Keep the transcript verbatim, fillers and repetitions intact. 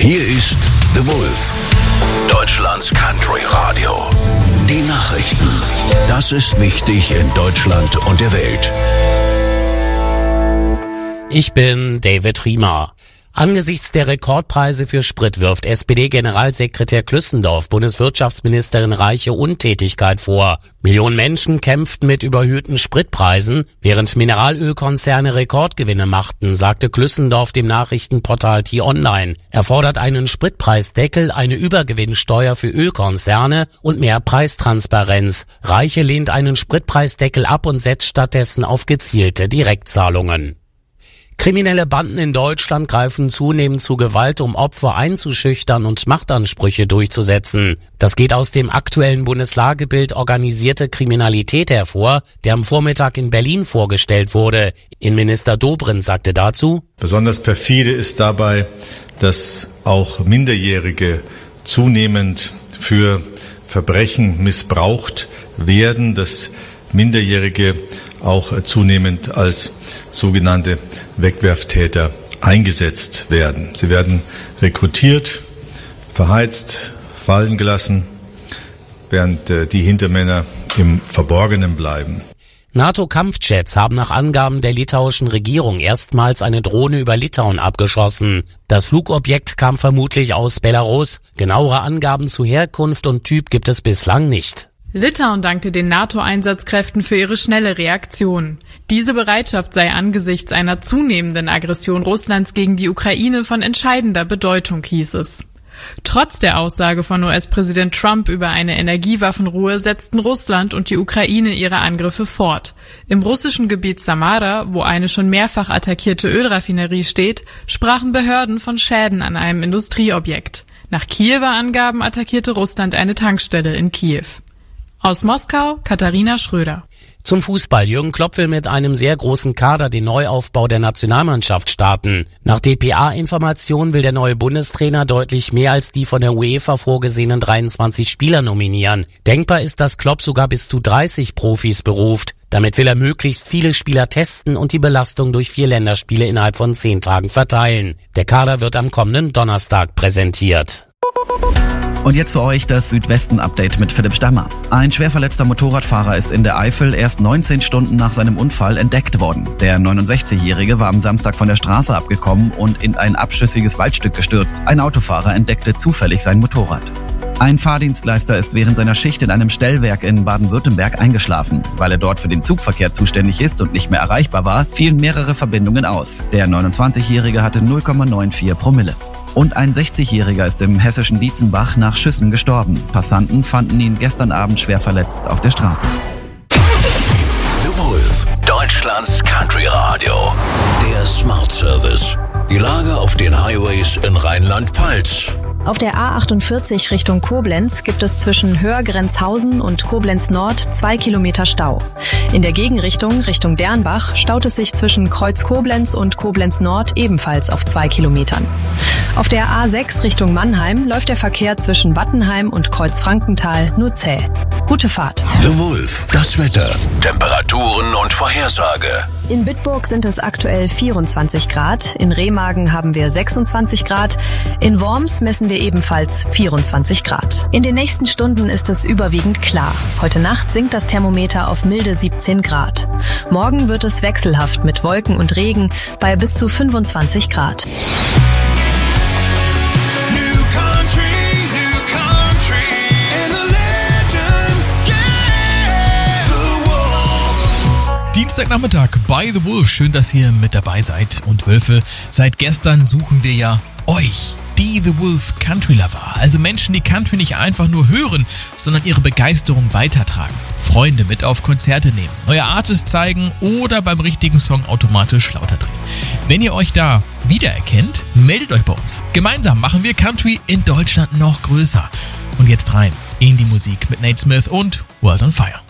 Hier ist The Wolf, Deutschlands Country Radio. Die Nachrichten. Das ist wichtig in Deutschland und der Welt. Ich bin David Riemer. Angesichts der Rekordpreise für Sprit wirft S P D-Generalsekretär Klüssendorf Bundeswirtschaftsministerin Reiche Untätigkeit vor. Millionen Menschen kämpften mit überhöhten Spritpreisen, während Mineralölkonzerne Rekordgewinne machten, sagte Klüssendorf dem Nachrichtenportal T-Online. Er fordert einen Spritpreisdeckel, eine Übergewinnsteuer für Ölkonzerne und mehr Preistransparenz. Reiche lehnt einen Spritpreisdeckel ab und setzt stattdessen auf gezielte Direktzahlungen. Kriminelle Banden in Deutschland greifen zunehmend zu Gewalt, um Opfer einzuschüchtern und Machtansprüche durchzusetzen. Das geht aus dem aktuellen Bundeslagebild Organisierte Kriminalität hervor, der am Vormittag in Berlin vorgestellt wurde. Innenminister Dobrindt sagte dazu: Besonders perfide ist dabei, dass auch Minderjährige zunehmend für Verbrechen missbraucht werden, dass Minderjährige auch zunehmend als sogenannte Wegwerftäter eingesetzt werden. Sie werden rekrutiert, verheizt, fallen gelassen, während die Hintermänner im Verborgenen bleiben. NATO-Kampfjets haben nach Angaben der litauischen Regierung erstmals eine Drohne über Litauen abgeschossen. Das Flugobjekt kam vermutlich aus Belarus. Genauere Angaben zu Herkunft und Typ gibt es bislang nicht. Litauen dankte den NATO-Einsatzkräften für ihre schnelle Reaktion. Diese Bereitschaft sei angesichts einer zunehmenden Aggression Russlands gegen die Ukraine von entscheidender Bedeutung, hieß es. Trotz der Aussage von U S-Präsident Trump über eine Energiewaffenruhe setzten Russland und die Ukraine ihre Angriffe fort. Im russischen Gebiet Samara, wo eine schon mehrfach attackierte Ölraffinerie steht, sprachen Behörden von Schäden an einem Industrieobjekt. Nach Kiewer Angaben attackierte Russland eine Tankstelle in Kiew. Aus Moskau, Katharina Schröder. Zum Fußball. Jürgen Klopp will mit einem sehr großen Kader den Neuaufbau der Nationalmannschaft starten. Nach D P A-Informationen will der neue Bundestrainer deutlich mehr als die von der UEFA vorgesehenen dreiundzwanzig Spieler nominieren. Denkbar ist, dass Klopp sogar bis zu dreißig Profis beruft. Damit will er möglichst viele Spieler testen und die Belastung durch vier Länderspiele innerhalb von zehn Tagen verteilen. Der Kader wird am kommenden Donnerstag präsentiert. Und jetzt für euch das Südwesten-Update mit Philipp Stammer. Ein schwer verletzter Motorradfahrer ist in der Eifel erst neunzehn Stunden nach seinem Unfall entdeckt worden. Der neunundsechzigjährige war am Samstag von der Straße abgekommen und in ein abschüssiges Waldstück gestürzt. Ein Autofahrer entdeckte zufällig sein Motorrad. Ein Fahrdienstleister ist während seiner Schicht in einem Stellwerk in Baden-Württemberg eingeschlafen. Weil er dort für den Zugverkehr zuständig ist und nicht mehr erreichbar war, fielen mehrere Verbindungen aus. Der neunundzwanzigjährige hatte null Komma vierundneunzig Promille. Und ein sechzigjähriger ist im hessischen Dietzenbach nach Schüssen gestorben. Passanten fanden ihn gestern Abend schwer verletzt auf der Straße. The Wolf, Deutschlands Country Radio. Der Smart Service. Die Lage auf den Highways in Rheinland-Pfalz. Auf der A achtundvierzig Richtung Koblenz gibt es zwischen Hörgrenzhausen und Koblenz Nord zwei Kilometer Stau. In der Gegenrichtung Richtung Dernbach staut es sich zwischen Kreuz Koblenz und Koblenz Nord ebenfalls auf zwei Kilometern. Auf der A sechs Richtung Mannheim läuft der Verkehr zwischen Wattenheim und Kreuz Frankenthal nur zäh. Gute Fahrt. The Wolf, das Wetter, Temperaturen und Vorhersage. In Bitburg sind es aktuell vierundzwanzig Grad, in Remagen haben wir sechsundzwanzig Grad, in Worms messen wir ebenfalls vierundzwanzig Grad. In den nächsten Stunden ist es überwiegend klar. Heute Nacht sinkt das Thermometer auf milde siebzehn Grad. Morgen wird es wechselhaft mit Wolken und Regen bei bis zu fünfundzwanzig Grad. Dienstagnachmittag bei The Wolf. Schön, dass ihr mit dabei seid. Und Wölfe, seit gestern suchen wir ja euch, die The Wolf Country Lover. Also Menschen, die Country nicht einfach nur hören, sondern ihre Begeisterung weitertragen. Freunde mit auf Konzerte nehmen, neue Artists zeigen oder beim richtigen Song automatisch lauter drehen. Wenn ihr euch da wiedererkennt, meldet euch bei uns. Gemeinsam machen wir Country in Deutschland noch größer. Und jetzt rein in die Musik mit Nate Smith und World on Fire.